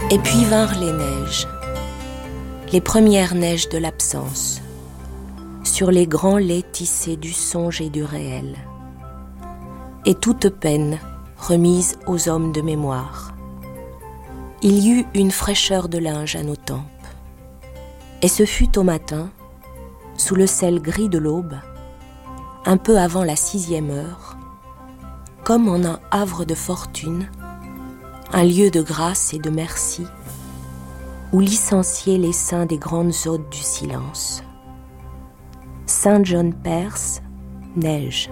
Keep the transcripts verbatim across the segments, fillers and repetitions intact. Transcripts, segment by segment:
Et puis vinrent les neiges, les premières neiges de l'absence, sur les grands laits tissés du songe et du réel. Et toute peine remise aux hommes de mémoire. Il y eut une fraîcheur de linge à nos tempes. Et ce fut au matin, sous le ciel gris de l'aube, un peu avant la sixième heure, comme en un havre de fortune, un lieu de grâce et de merci, où licenciaient les saints des grandes hôtes du silence. Saint John Perse, neige.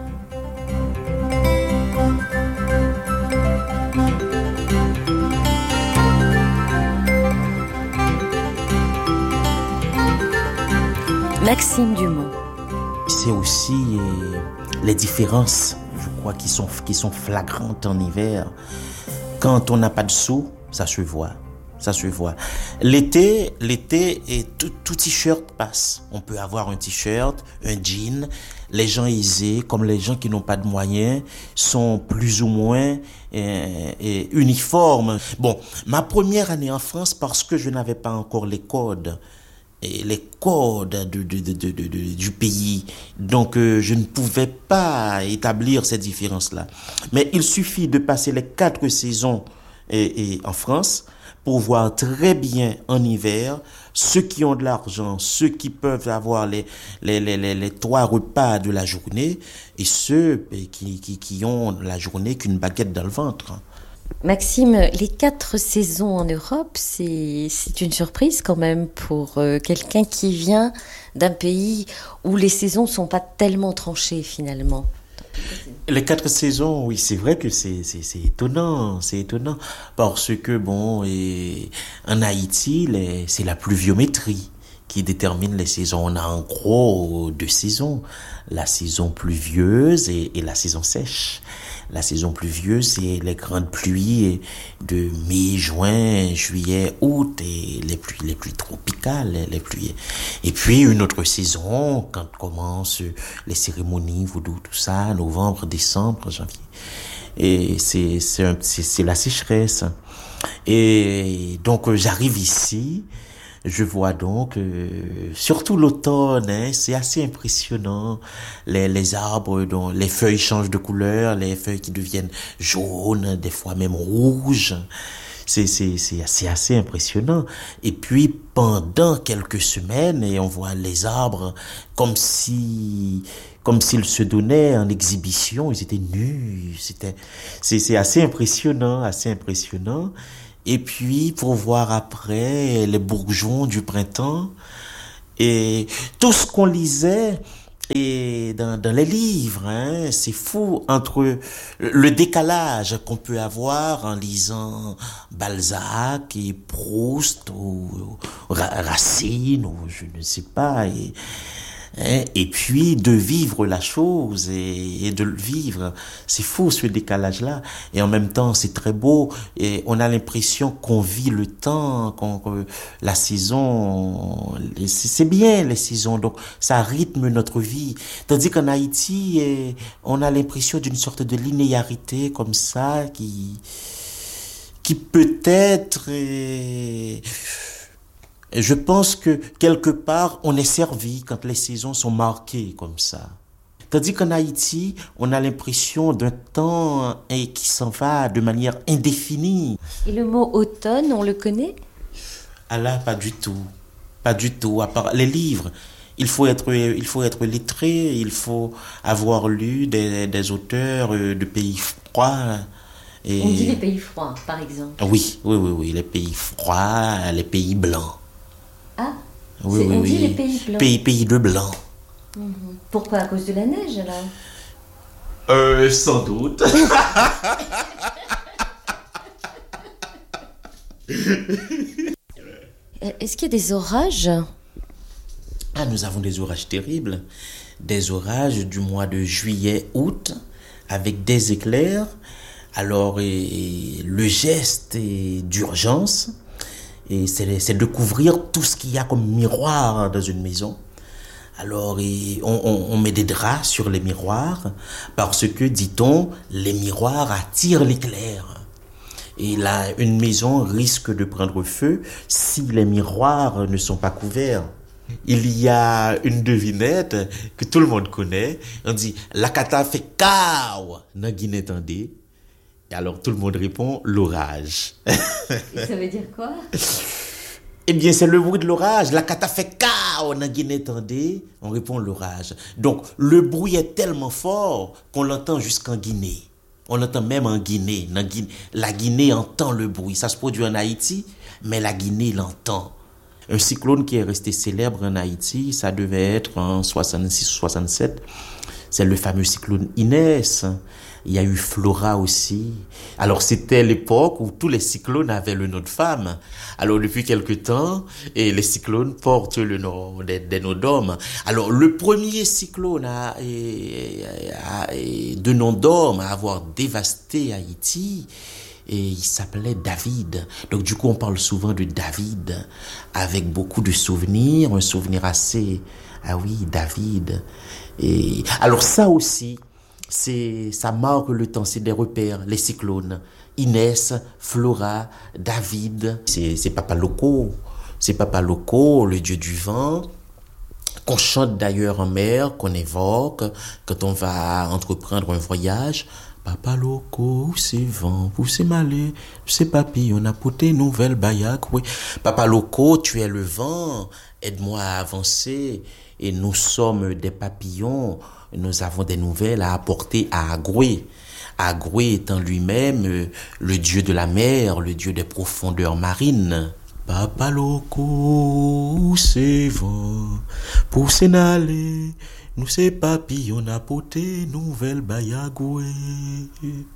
Maxime Dumont. C'est aussi euh, les différences, je crois, qui sont, qui sont flagrantes en hiver. Quand on n'a pas de sous, ça se voit. Ça se voit. L'été, l'été, et tout, tout t-shirt passe. On peut avoir un t-shirt, un jean. Les gens aisés, comme les gens qui n'ont pas de moyens, sont plus ou moins euh, euh, uniformes. Bon, ma première année en France, parce que je n'avais pas encore les codes, et les codes de, de, de, de, de, de, du pays. Donc, euh, je ne pouvais pas établir cette différence-là. Mais il suffit de passer les quatre saisons et, et en France pour voir très bien en hiver ceux qui ont de l'argent, ceux qui peuvent avoir les, les, les, les, les trois repas de la journée et ceux qui, qui, qui ont la journée qu'une baguette dans le ventre. Maxime, les quatre saisons en Europe, c'est, c'est une surprise quand même pour euh, quelqu'un qui vient d'un pays où les saisons ne sont pas tellement tranchées finalement. Les quatre saisons, oui, c'est vrai que c'est, c'est, c'est étonnant, c'est étonnant, parce que bon, et en Haïti, les, c'est la pluviométrie qui détermine les saisons. On a en gros deux saisons, la saison pluvieuse et, et la saison sèche. La saison pluvieuse, c'est les grandes pluies de mai, juin, juillet, août, et les pluies, les pluies tropicales, les pluies. Et puis une autre saison, quand commencent les cérémonies, vaudou, tout ça, novembre, décembre, janvier. Et c'est, c'est, un, c'est, c'est la sécheresse. Et donc j'arrive ici. Je vois donc, euh, surtout l'automne, hein, c'est assez impressionnant. Les, les arbres, dont les feuilles changent de couleur, les feuilles qui deviennent jaunes, des fois même rouges. C'est, c'est, c'est, c'est assez impressionnant. Et puis, pendant quelques semaines, et on voit les arbres comme si, comme s'ils se donnaient en exhibition, ils étaient nus. C'était, c'est, c'est assez impressionnant, assez impressionnant. Et puis, pour voir après les bourgeons du printemps et tout ce qu'on lisait et dans, dans les livres, hein, c'est fou entre le décalage qu'on peut avoir en lisant Balzac et Proust ou, ou Racine ou je ne sais pas et Hein, et puis de vivre la chose et, et de le vivre, c'est fou ce décalage-là. Et en même temps, c'est très beau. Et on a l'impression qu'on vit le temps, qu'on, que la saison, c'est, c'est bien les saisons. Donc ça rythme notre vie. Tandis qu'en Haïti, eh, on a l'impression d'une sorte de linéarité comme ça qui, qui peut-être. Eh, Je pense que quelque part, on est servi quand les saisons sont marquées comme ça. Tandis qu'en Haïti, on a l'impression d'un temps qui s'en va de manière indéfinie. Et le mot automne, on le connaît ? Ah là, pas du tout. Pas du tout. À part les livres, il faut être, il faut être lettré, il faut avoir lu des, des auteurs de pays froids. Et... On dit les pays froids, par exemple. Oui, oui, oui, oui, les pays froids, les pays blancs. Ah, oui, c'est, oui, on oui. dit les pays blancs. Pays, pays de blanc. Mmh. Pourquoi ? À cause de la neige, alors ? Euh, sans doute. Est-ce qu'il y a des orages ? Ah, nous avons des orages terribles. Des orages du mois de juillet, août, avec des éclairs. Alors, et, le geste est d'urgence. Et c'est, c'est de couvrir tout ce qu'il y a comme miroir dans une maison. Alors, et on, on, on met des draps sur les miroirs parce que, dit-on, les miroirs attirent l'éclair. Et là, une maison risque de prendre feu si les miroirs ne sont pas couverts. Il y a une devinette que tout le monde connaît. On dit, la cata fait cao dans Guinée-Tendé. Et alors tout le monde répond, l'orage. Et ça veut dire quoi? Eh bien, c'est le bruit de l'orage. La cata fait cao dans Guinée-Tendé. On répond l'orage. Donc, le bruit est tellement fort qu'on l'entend jusqu'en Guinée. On l'entend même en Guinée. Dans Guinée. La Guinée entend le bruit. Ça se produit en Haïti, mais la Guinée l'entend. Un cyclone qui est resté célèbre en Haïti, ça devait être en soixante-six soixante-sept. C'est le fameux cyclone Inès. Il y a eu Flora aussi. Alors, c'était l'époque où tous les cyclones avaient le nom de femme. Alors, depuis quelque temps, et les cyclones portent le nom des, des noms d'hommes. Alors, le premier cyclone à, à, à, de nom d'homme à avoir dévasté Haïti, et il s'appelait David. Donc du coup on parle souvent de David avec beaucoup de souvenirs, un souvenir assez, ah oui, David. Et alors ça aussi, c'est, ça marque le temps, c'est des repères, les cyclones. Inès, Flora, David, c'est, c'est Papa Loco, c'est Papa Loco, le dieu du vent, qu'on chante d'ailleurs en mer, qu'on évoque quand on va entreprendre un voyage. Papa Loco, c'est vent, pour c'est malé, c'est papillon, on a porté nouvelle bayak, oui. Papa Loco, tu es le vent, aide-moi à avancer. Et nous sommes des papillons, nous avons des nouvelles à apporter à Agoué. Agoué étant lui-même euh, le dieu de la mer, le dieu des profondeurs marines. Papa Loco, c'est vent, pour c'est n'aller. Nous c'est papillon a porté nouvelle bayagoué.